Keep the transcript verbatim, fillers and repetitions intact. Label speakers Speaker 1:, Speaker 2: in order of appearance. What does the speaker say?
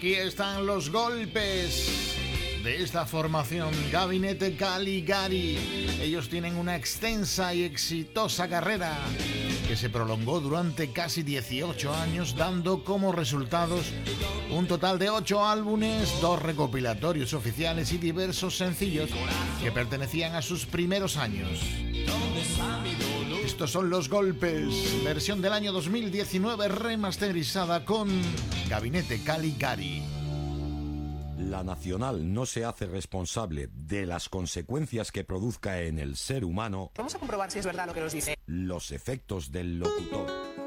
Speaker 1: Aquí están los golpes de esta formación, Gabinete Caligari. Ellos tienen una extensa y exitosa carrera que se prolongó durante casi dieciocho años, dando como resultados un total de ocho álbumes, dos recopilatorios oficiales y diversos sencillos que pertenecían a sus primeros años. Estos son Los Golpes, versión del año dos mil diecinueve remasterizada con Gabinete Caligari.
Speaker 2: La Nacional no se hace responsable de las consecuencias que produzca en el ser humano.
Speaker 3: Vamos a comprobar si es verdad lo que nos dice.
Speaker 2: Los efectos del locutor.